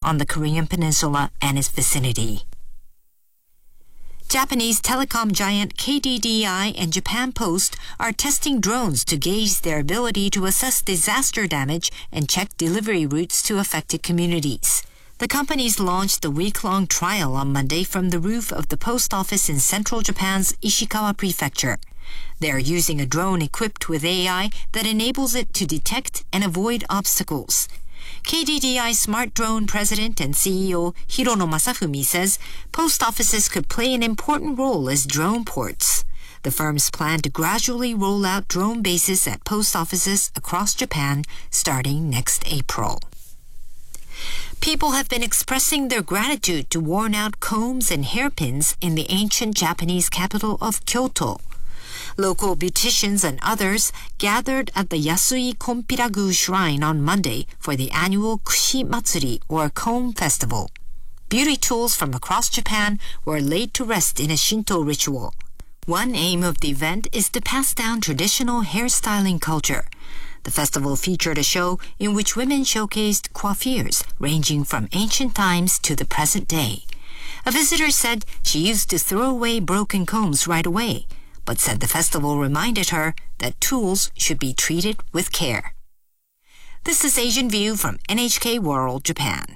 on the Korean peninsula and its vicinity. Japanese telecom giant KDDI and Japan Post are testing drones to gauge their ability to assess disaster damage and check delivery routes to affected communities. The companies launched the week-long trial on Monday from the roof of the post office in central Japan's Ishikawa Prefecture. They are using a drone equipped with AI that enables it to detect and avoid obstacles. KDDI Smart Drone President and CEO Hirono Masafumi says post offices could play an important role as drone ports. The firms plan to gradually roll out drone bases at post offices across Japan starting next April. People have been expressing their gratitude to worn-out combs and hairpins in the ancient Japanese capital of Kyoto. Local beauticians and others gathered at the Yasui Konpiragu Shrine on Monday for the annual Kushi Matsuri, or Comb Festival. Beauty tools from across Japan were laid to rest in a Shinto ritual. One aim of the event is to pass down traditional hairstyling culture. The festival featured a show in which women showcased coiffures ranging from ancient times to the present day. A visitor said she used to throw away broken combs right away, but said the festival reminded her that tools should be treated with care. This is Asian View from NHK World Japan.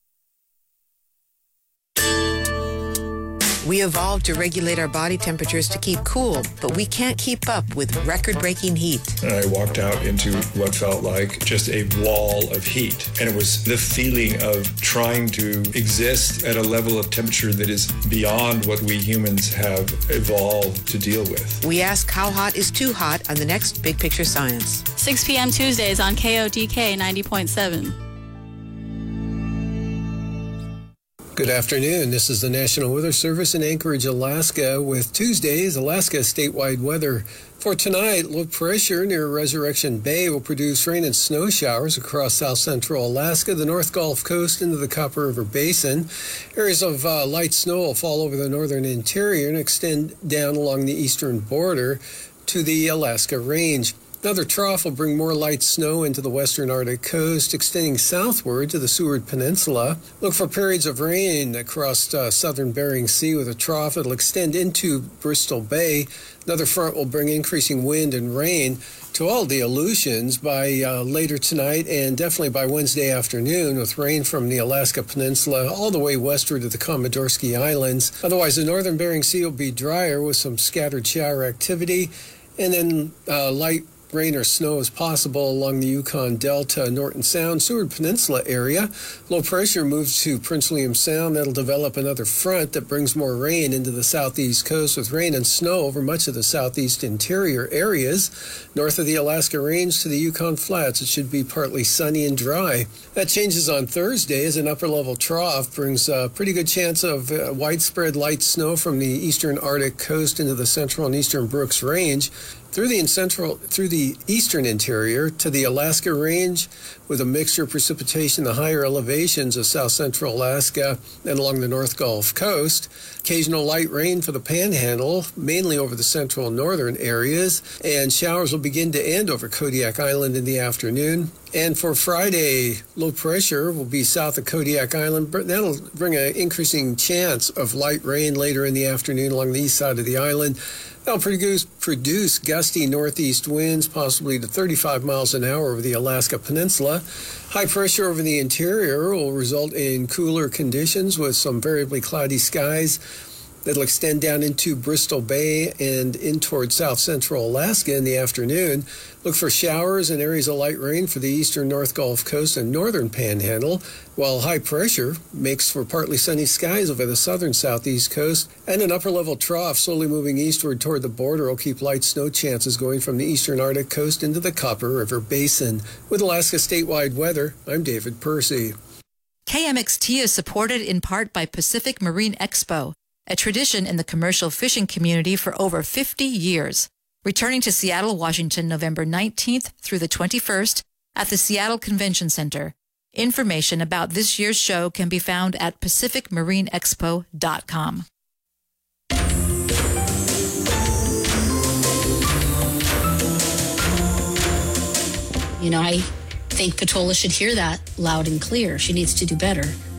We evolved to regulate our body temperatures to keep cool, but we can't keep up with record-breaking heat. And I walked out into what felt like just a wall of heat. And it was the feeling of trying to exist at a level of temperature that is beyond what we humans have evolved to deal with. We ask how hot is too hot on the next Big Picture Science. 6 p.m. Tuesdays on KODK 90.7. Good afternoon. This is the National Weather Service in Anchorage, Alaska, with Tuesday's Alaska statewide weather. For tonight, low pressure near Resurrection Bay will produce rain and snow showers across south central Alaska, the North Gulf Coast into the Copper River Basin. Areas of light snow will fall over the northern interior and extend down along the eastern border to the Alaska Range. Another trough will bring more light snow into the western Arctic coast, extending southward to the Seward Peninsula. Look for periods of rain across southern Bering Sea with a trough that will extend into Bristol Bay. Another front will bring increasing wind and rain to all the Aleutians by later tonight and definitely by Wednesday afternoon, with rain from the Alaska Peninsula all the way westward to the Komodorsky Islands. Otherwise, the northern Bering Sea will be drier with some scattered shower activity, and then light rain or snow is possible along the Yukon Delta, Norton Sound, Seward Peninsula area. Low pressure moves to Prince William Sound. That'll develop another front that brings more rain into the southeast coast, with rain and snow over much of the southeast interior areas. North of the Alaska Range to the Yukon Flats, it should be partly sunny and dry. That changes on Thursday as an upper-level trough brings a pretty good chance of widespread light snow from the eastern Arctic coast into the central and eastern Brooks Range. Through the eastern interior to the Alaska Range, with a mixture of precipitation in the higher elevations of south central Alaska and along the North Gulf Coast. Occasional light rain for the Panhandle, mainly over the central and northern areas, and showers will begin to end over Kodiak Island in the afternoon. And for Friday, low pressure will be south of Kodiak Island. That'll bring an increasing chance of light rain later in the afternoon along the east side of the island. That'll produce gusty northeast winds, possibly to 35 miles an hour over the Alaska Peninsula. High pressure over the interior will result in cooler conditions with some variably cloudy skies that'll extend down into Bristol Bay and in toward south central Alaska in the afternoon. Look for showers and areas of light rain for the eastern North Gulf Coast and northern Panhandle, while high pressure makes for partly sunny skies over the southern southeast coast, and an upper-level trough slowly moving eastward toward the border will keep light snow chances going from the eastern Arctic coast into the Copper River Basin. With Alaska statewide weather, I'm David Percy. KMXT is supported in part by Pacific Marine Expo, a tradition in the commercial fishing community for over 50 years. Returning to Seattle, Washington, November 19th through the 21st at the Seattle Convention Center. Information about this year's show can be found at pacificmarineexpo.com. I think Patola should hear that loud and clear. She needs to do better.